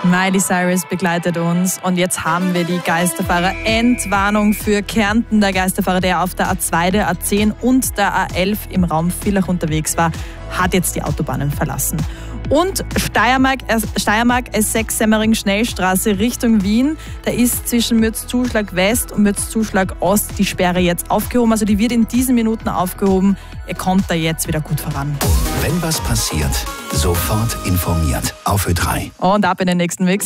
Miley Cyrus begleitet uns und jetzt haben wir die Geisterfahrer. Entwarnung für Kärnten. Der Geisterfahrer, der auf der A2, der A10 und der A11 im Raum Villach unterwegs war, hat jetzt die Autobahnen verlassen. Und Steiermark S6 Semmering Schnellstraße Richtung Wien. Da ist zwischen Mürzzuschlag West und Mürzzuschlag Ost die Sperre jetzt aufgehoben. Also die wird in diesen Minuten aufgehoben. Ihr kommt da jetzt wieder gut voran. Wenn was passiert, sofort informiert. Auf Ö3. Und ab in den nächsten Mix.